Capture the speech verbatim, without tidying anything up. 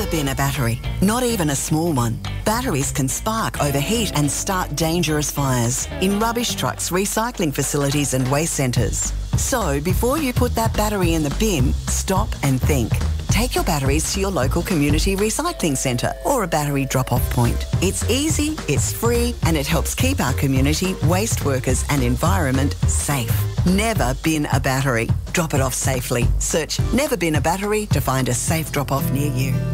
been a battery, not even a small one. Batteries can spark, overheat and start dangerous fires in rubbish trucks, recycling facilities and waste centres. So before you put that battery in the bin, stop and think. Take your batteries to your local community recycling centre or a battery drop-off point. It's easy, it's free and it helps keep our community, waste workers and environment safe. Never bin a battery. Drop it off safely. Search Never Bin a Battery to find a safe drop-off near you.